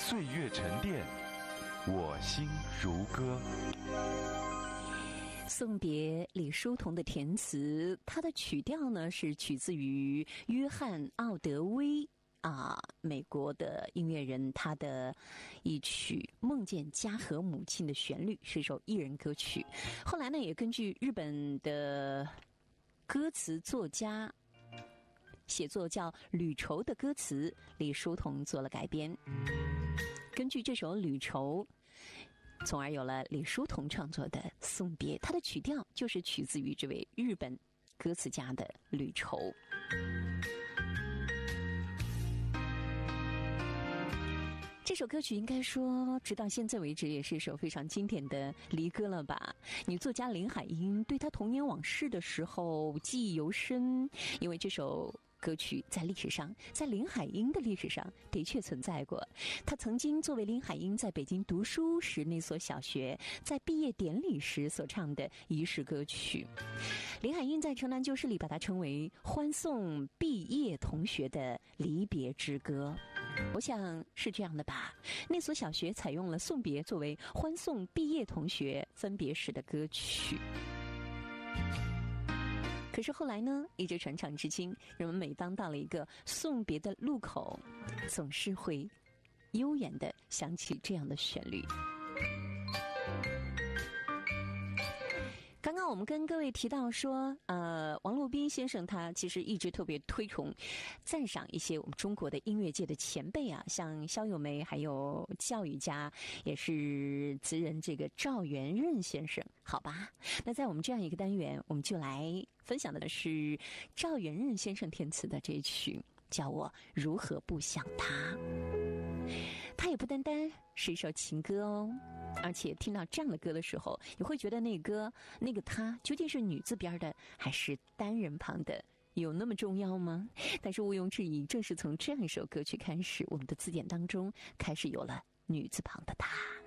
岁月沉淀，我心如歌。 送别李叔同的填词，它的曲调呢是取自于约翰·奥德威美国的音乐人，他的一曲《梦见家和母亲》的旋律是一首艺人歌曲。后来呢，也根据日本的歌词作家写作叫吕愁的歌词，李叔同做了改编。根据这首吕愁，从而有了李叔同创作的《送别》，它的曲调就是取自于这位日本歌词家的吕愁。这首歌曲应该说直到现在为止也是一首非常经典的离歌了吧。女作家林海音对她童年往事的时候记忆犹深，因为这首歌曲在历史上，在林海音的历史上的确存在过。她曾经作为林海音在北京读书时那所小学在毕业典礼时所唱的仪式歌曲。林海音在城南旧事里把它称为欢送毕业同学的离别之歌。我想是这样的吧，那所小学采用了送别作为欢送毕业同学分别时的歌曲。可是后来呢，一直传唱至今，人们每当到了一个送别的路口，总是会悠远地想起这样的旋律。刚刚我们跟各位提到说，王洛宾先生他其实一直特别推崇、赞赏一些我们中国的音乐界的前辈啊，像萧友梅，还有教育家，也是词人这个赵元任先生，好吧？那在我们这样一个单元，我们就来分享的是赵元任先生填词的这一曲，叫我如何不想他。它也不单单是一首情歌哦，而且听到这样的歌的时候，也会觉得那个他究竟是女字边的还是单人旁的，有那么重要吗？但是毋庸置疑，正是从这样一首歌曲开始，我们的字典当中开始有了女字旁的他。